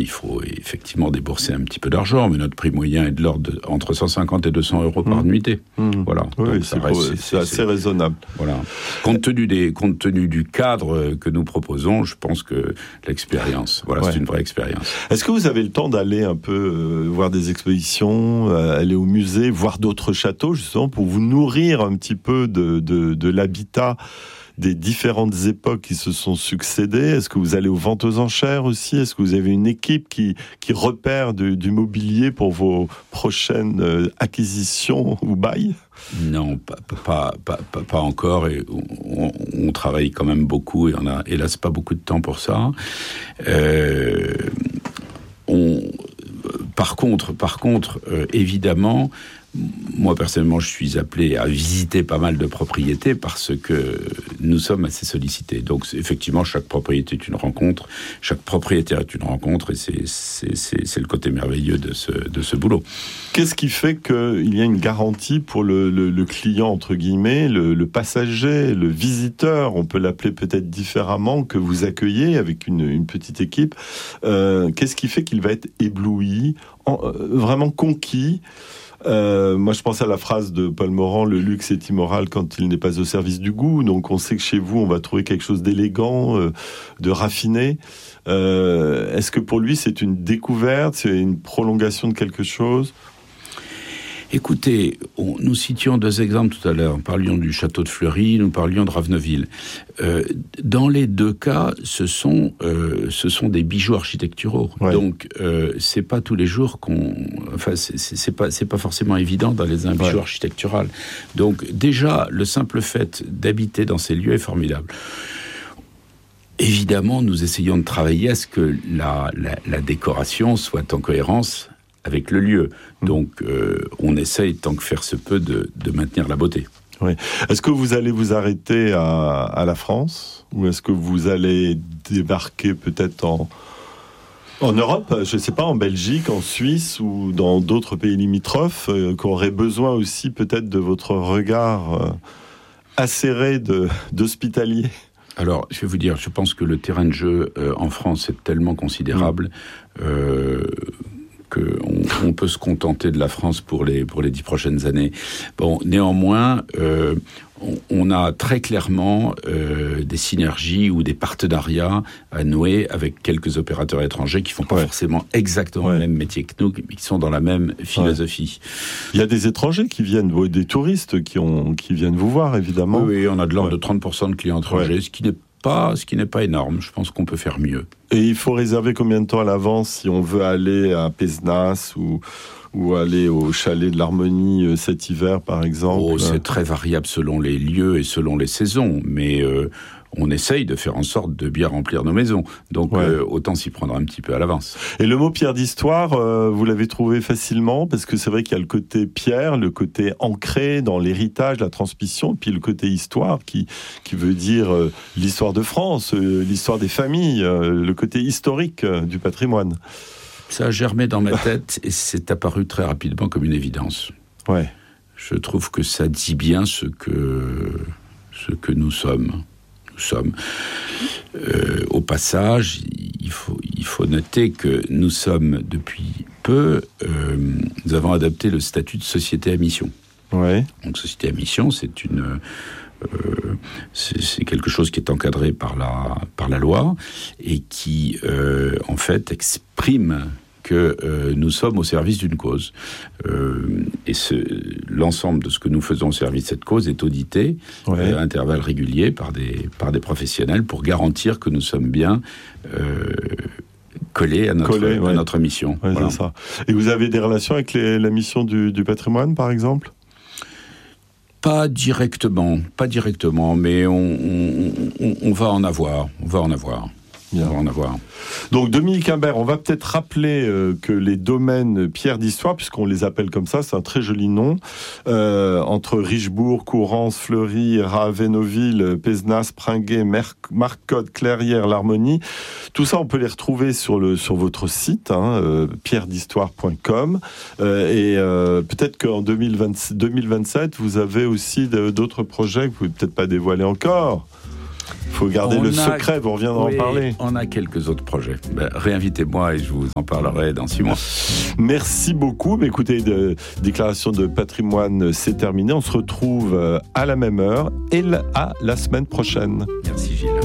il faut effectivement débourser un petit peu d'argent, mais notre prix moyen est de l'ordre entre 150 et 200 euros par nuitée. Voilà. Oui, c'est assez raisonnable. Voilà. Compte tenu du cadre que nous proposons, je pense que l'expérience, c'est une vraie expérience. Est-ce que vous avez le temps d'aller un peu voir des expositions, aller au musée, voir d'autres châteaux, justement, pour vous nourrir un petit peu de l'habitat des différentes époques qui se sont succédées? Est-ce que vous allez aux ventes aux enchères aussi? Est-ce que vous avez une équipe qui repère du mobilier pour vos prochaines acquisitions ou bails? Non, pas encore. Et on travaille quand même beaucoup et on a, hélas, pas beaucoup de temps pour ça. Par contre, évidemment, moi personnellement, je suis appelé à visiter pas mal de propriétés parce que nous sommes assez sollicités. Donc effectivement, chaque propriété est une rencontre, chaque propriétaire est une rencontre, et c'est le côté merveilleux de ce boulot. Qu'est-ce qui fait qu'il y a une garantie pour le client, entre guillemets, le passager, le visiteur, on peut l'appeler peut-être différemment, que vous accueillez avec une petite équipe? Qu'est-ce qui fait qu'il va être ébloui, vraiment conquis? Moi, je pense à la phrase de Paul Morand: le luxe est immoral quand il n'est pas au service du goût. Donc, on sait que chez vous, on va trouver quelque chose d'élégant, de raffiné. Est-ce que pour lui, c'est une découverte, c'est une prolongation de quelque chose? Écoutez, nous citions 2 exemples tout à l'heure. Nous parlions du château de Fleury, nous parlions de Raveneville. Dans les 2 cas, ce sont des bijoux architecturaux. Ouais. Donc, c'est pas tous les jours c'est pas forcément évident d'aller un bijou architectural. Donc, déjà, le simple fait d'habiter dans ces lieux est formidable. Évidemment, nous essayons de travailler à ce que la décoration soit en cohérence avec le lieu. Donc, on essaye, tant que faire se peut, de maintenir la beauté. Oui. Est-ce que vous allez vous arrêter à la France? Ou est-ce que vous allez débarquer peut-être en Europe? Je ne sais pas, en Belgique, en Suisse ou dans d'autres pays limitrophes qui auraient besoin aussi peut-être de votre regard acéré d'hospitalier? Alors, je vais vous dire, je pense que le terrain de jeu en France est tellement considérable qu'on peut se contenter de la France pour les 10 prochaines années. Bon, néanmoins, on a très clairement des synergies ou des partenariats à nouer avec quelques opérateurs étrangers qui font pas forcément exactement le même métier que nous, mais qui sont dans la même philosophie. Il y a des étrangers qui viennent, des touristes qui viennent vous voir, évidemment. Oui, on a de l'ordre de 30% de clients étrangers, ce qui n'est pas énorme. Je pense qu'on peut faire mieux. Et il faut réserver combien de temps à l'avance si on veut aller à Pézenas ou aller au chalet de l'Harmonie cet hiver, par exemple? C'est très variable selon les lieux et selon les saisons, mais on essaye de faire en sorte de bien remplir nos maisons. Donc, autant s'y prendre un petit peu à l'avance. Et le mot pierre d'histoire, vous l'avez trouvé facilement? Parce que c'est vrai qu'il y a le côté pierre, le côté ancré dans l'héritage, la transmission, puis le côté histoire qui veut dire l'histoire de France, l'histoire des familles, le côté historique du patrimoine. Ça a germé dans ma tête et c'est apparu très rapidement comme une évidence. Ouais. Je trouve que ça dit bien ce que nous sommes. Au passage, il faut noter que nous sommes depuis peu, nous avons adopté le statut de société à mission. Ouais. Donc société à mission, c'est quelque chose qui est encadré par la loi et qui en fait exprime que nous sommes au service d'une cause. Et l'ensemble de ce que nous faisons au service de cette cause est audité à intervalles réguliers par des professionnels pour garantir que nous sommes bien collés à notre mission. Ouais, voilà. C'est ça. Et vous avez des relations avec la mission du patrimoine, par exemple ? Pas directement, mais on va en avoir. Bien. On va en avoir. Donc Dominique Imbert, on va peut-être rappeler que les domaines pierres d'histoire, puisqu'on les appelle comme ça, c'est un très joli nom, entre Richebourg, Courrance, Fleury, Raveneville, Pézenas, Pringuet, Marcotte, Clairières, l'Harmonie, tout ça on peut les retrouver sur votre site, pierredhistoire.com, et peut-être qu'en 2027 vous avez aussi d'autres projets que vous ne pouvez peut-être pas dévoiler encore. faut garder le secret, vous reviendrez en parler. On a quelques autres projets. Réinvitez-moi et je vous en parlerai dans 6 mois. Merci beaucoup. Écoutez, déclaration de patrimoine, c'est terminé. On se retrouve à la même heure et à la semaine prochaine. Merci Gilles.